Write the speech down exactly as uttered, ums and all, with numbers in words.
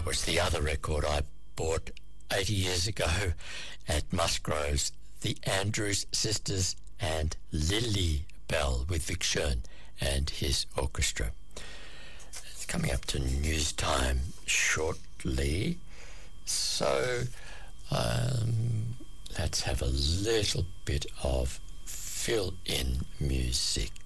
was the other record I bought eighty years ago at Musgroves, the Andrews Sisters and Lily Bell with Vic Shern and his orchestra. It's coming up to news time shortly, so um, let's have a little bit of fill-in music.